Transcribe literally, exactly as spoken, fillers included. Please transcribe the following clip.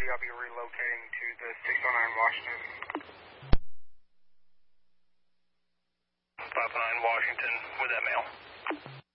I'll be relocating to the six oh nine Washington. five oh nine Washington, with that mail.